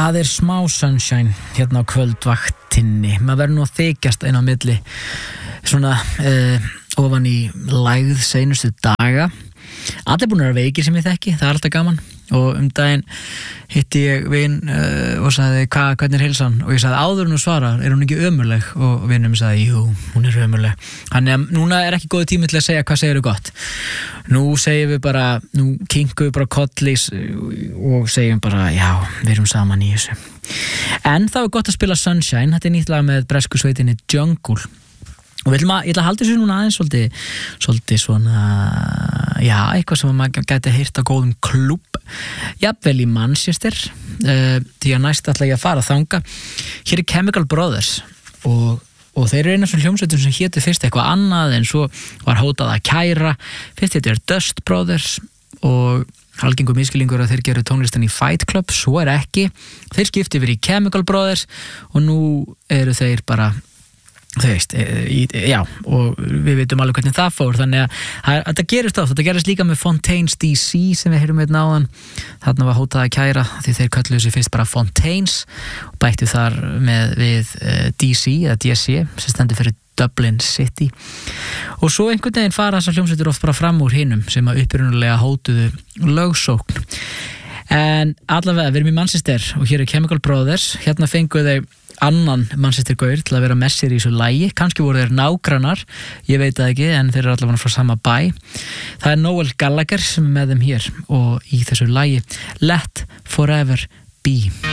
Það smá sunshine hérna á kvöldvaktinni. Maður verður nú að þykjast inn á milli svona ofan í lægð seinustu daga. Allir búin að vera veikir sem ég þekki, það alltaf gaman. Og daginn hitti ég vin og sagði, hvernig heilsan? Og ég sagði, áður en hún svarar, hún ekki ömurleg? Og vinur mér sagði, jú, hún ömurleg. Þannig að núna ekki góð tími til að segja hvað segirðu gott. Nú segjum við bara, nú kinkum við bara kolli og segjum bara, já, við erum saman í þessu. En það var gott að spila Sunshine, þetta nýtt lag með bresku sveitinni Jungle. Og ég ætla að halda þessu núna aðeins svolítið svona, já, eitthvað sem maður gæti heyrt á góðum klúbb, jafnvel í Manchester, því að næst ætla ég að fara þanga. Hér Chemical Brothers og þeir eru eina svona hljómsveitum sem hétu fyrst eitthvað annað en svo var hótað að kæra. Fyrst þetta Dust Brothers og algengur miskilningur að þeir geru tónlistin í Fight Club, svo ekki. Þeir skipti yfir í Chemical Brothers og nú eru þeir bara þú veist, já, og við veitum alveg hvernig það fór, þannig að þetta gerist oft, þetta gerist líka með Fontaines DC sem við heyrum með náðan, þarna var hótað að kæra því þeir kölluðu sig fyrst bara Fontaines og bættu þar við DC eða DC sem stendur fyrir Dublin City og svo einhvern veginn fara þessar hljómsveitir oft bara fram úr hinum sem að upprunalega hótuðu lögsókn. En allavega, við erum í Manchester og hér Chemical Brothers, hérna fenguðu þau annan Manchester gaur til að vera með sér í þessu lagi, kannski voru þeir nágrannar, ég veit það ekki, en þeir eru allavega frá sama bæ. Það Noel Gallagher sem með þeim hér og í þessu lagi Let Forever Be.